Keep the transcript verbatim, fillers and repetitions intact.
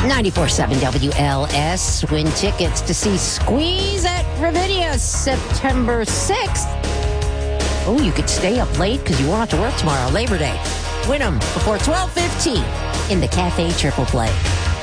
ninety-four point seven W L S. Win tickets to see Squeeze at Ravinia September sixth. Oh, you could stay up late because you won't have to work tomorrow, Labor Day. Win them before twelve fifteen in the Cafe Triple Play.